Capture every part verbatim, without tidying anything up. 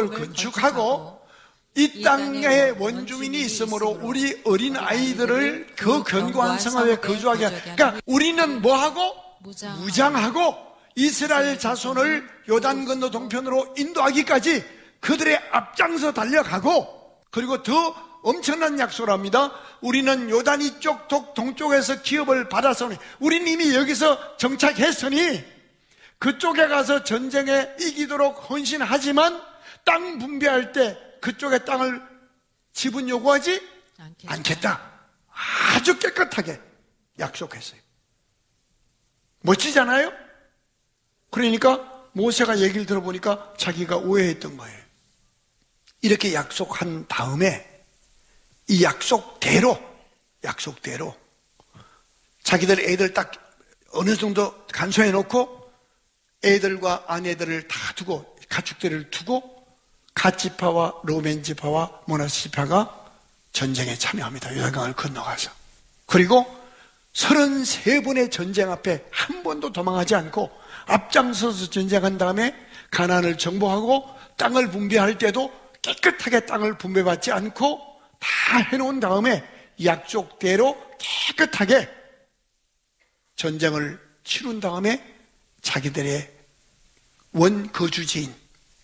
성읍을 건축하고 이 땅에 원주민이 있으므로 우리 어린 아이들을 그 견고한 성읍에 거주하게 하게. 그러니까 우리는 뭐하고? 무장하고 이스라엘 자손을 요단 건너 동편으로 인도하기까지 그들의 앞장서 달려가고, 그리고 더 엄청난 약속을 합니다. 우리는 요단 이쪽 동쪽에서 기업을 받아서 우리는 이미 여기서 정착했으니 그쪽에 가서 전쟁에 이기도록 헌신하지만 땅 분배할 때 그쪽의 땅을 지분 요구하지 않겠다. 않겠다. 아주 깨끗하게 약속했어요. 멋지잖아요? 그러니까 모세가 얘기를 들어보니까 자기가 오해했던 거예요. 이렇게 약속한 다음에 이 약속대로 약속대로 자기들 애들 딱 어느 정도 간소해 놓고 애들과 아내들을 다 두고 가축들을 두고 갓 지파와 르우벤 지파와 므낫세 지파가 전쟁에 참여합니다. 요단강을 건너가서. 그리고 서른세 번의 전쟁 앞에 한 번도 도망하지 않고 앞장서서 전쟁한 다음에 가나안을 정복하고 땅을 분배할 때도 깨끗하게 땅을 분배받지 않고 다 해놓은 다음에 약속대로 깨끗하게 전쟁을 치룬 다음에 자기들의 원거주지인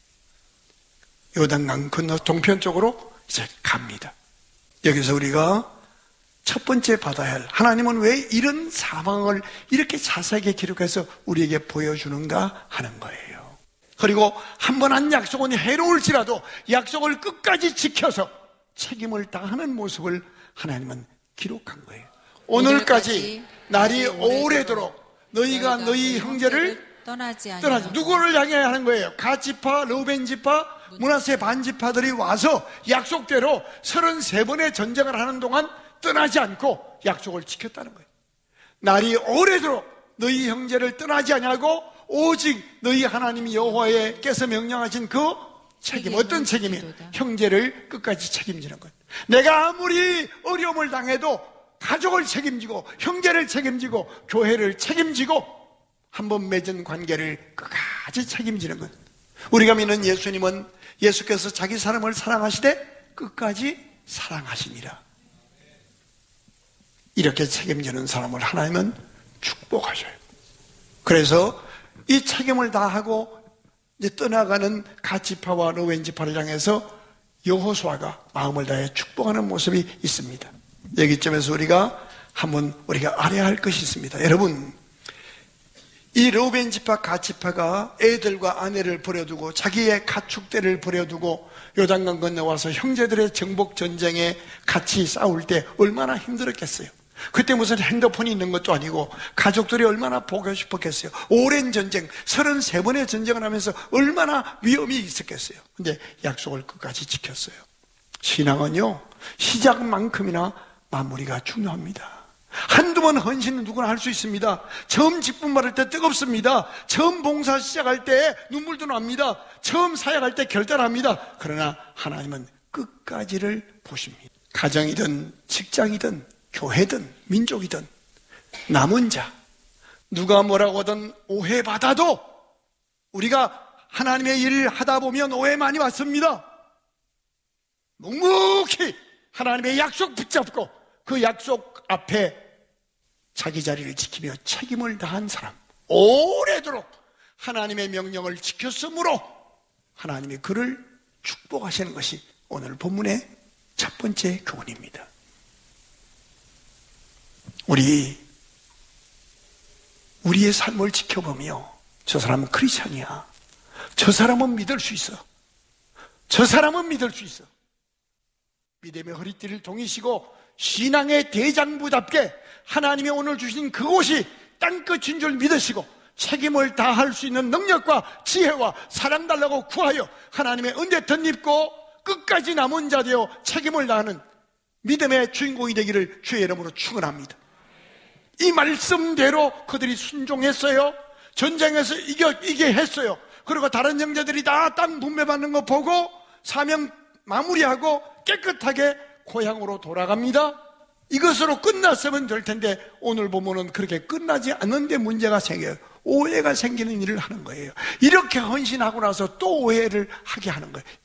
요단강 건너 동편 쪽으로 이제 갑니다. 여기서 우리가 첫 번째 받아야 할, 하나님은 왜 이런 상황을 이렇게 자세하게 기록해서 우리에게 보여주는가 하는 거예요. 그리고 한 번 한 약속은 해로울지라도 약속을 끝까지 지켜서 책임을 다하는 모습을 하나님은 기록한 거예요. 오늘까지 날이 오래도록 너희가 너희 형제를 떠나지 않아. 누구를 향해야 하는 거예요? 갓 지파, 르우벤 지파, 므낫세 반 지파들이 와서 약속대로 서른세 번의 전쟁을 하는 동안 떠나지 않고 약속을 지켰다는 거예요. 날이 오래도록 너희 형제를 떠나지 아니하고 오직 너희 하나님 여호와께서 명령하신 그 책임, 어떤 책임이에요? 형제를 끝까지 책임지는 거예요. 내가 아무리 어려움을 당해도 가족을 책임지고 형제를 책임지고 교회를 책임지고 한번 맺은 관계를 끝까지 책임지는 것. 우리가 믿는 예수님은 예수께서 자기 사람을 사랑하시되 끝까지 사랑하시니라. 이렇게 책임지는 사람을 하나님은 축복하셔요. 그래서 이 책임을 다하고 이제 떠나가는 갓 지파와 르우벤 지파를 향해서 여호수아가 마음을 다해 축복하는 모습이 있습니다. 여기쯤에서 우리가 한번 우리가 알아야 할 것이 있습니다. 여러분, 이 르우벤 지파, 갓 지파가 애들과 아내를 버려두고 자기의 가축대를 버려두고 요단강 건너와서 형제들의 정복 전쟁에 같이 싸울 때 얼마나 힘들었겠어요. 그때 무슨 핸드폰이 있는 것도 아니고 가족들이 얼마나 보고 싶었겠어요. 오랜 전쟁, 서른세 번의 전쟁을 하면서 얼마나 위험이 있었겠어요. 근데 약속을 끝까지 지켰어요. 신앙은요, 시작만큼이나 마무리가 중요합니다. 한두 번 헌신은 누구나 할 수 있습니다. 처음 직분 받을 때 뜨겁습니다. 처음 봉사 시작할 때 눈물도 납니다. 처음 사역할 때 결단합니다. 그러나 하나님은 끝까지를 보십니다. 가정이든 직장이든 교회든 민족이든 남은 자, 누가 뭐라고 하든 오해받아도 우리가 하나님의 일을 하다 보면 오해 많이 받습니다. 묵묵히 하나님의 약속 붙잡고 그 약속 앞에 자기 자리를 지키며 책임을 다한 사람, 오래도록 하나님의 명령을 지켰으므로 하나님이 그를 축복하시는 것이 오늘 본문의 첫 번째 교훈입니다. 우리 우리의 삶을 지켜보며 저 사람은 크리스찬이야, 저 사람은 믿을 수 있어, 저 사람은 믿을 수 있어, 믿음의 허리띠를 동이시고 신앙의 대장부답게 하나님이 오늘 주신 그곳이 땅끝인 줄 믿으시고 책임을 다할 수 있는 능력과 지혜와 사랑 달라고 구하여 하나님의 은혜 덧입고 끝까지 남은 자 되어 책임을 다하는 믿음의 주인공이 되기를 주의 이름으로 축원합니다. 이 말씀대로 그들이 순종했어요. 전쟁에서 이겨, 이게 했어요. 그리고 다른 형제들이 다 땅 분배받는 거 보고 사명 마무리하고 깨끗하게 고향으로 돌아갑니다. 이것으로 끝났으면 될 텐데 오늘 보면은 그렇게 끝나지 않는데 문제가 생겨요. 오해가 생기는 일을 하는 거예요. 이렇게 헌신하고 나서 또 오해를 하게 하는 거예요.